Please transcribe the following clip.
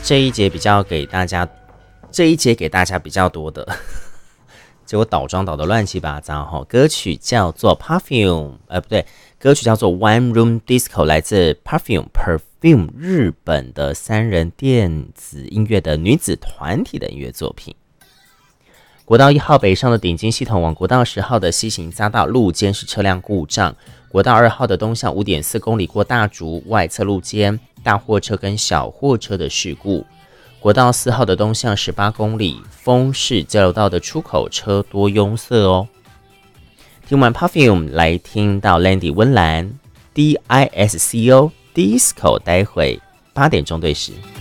这一节给大家比较多的，结果倒装倒的乱七八糟哈。歌曲叫做 Perfume， 不对，歌曲叫做 One Room Disco， 来自 Perfume 日本的3人电子音乐的女子团体的音乐作品。国道1号北上的顶金系统往国道10号的西行匝道路肩是车辆故障，国道2号的东向 5.4 公里过大竹外侧路肩大货车跟小货车的事故，国道4号的东向18公里丰市交流道的出口车多拥塞哦。听完 Perfume 来听到 Landy 温岚 DISCO Disco， 待会8点钟对时。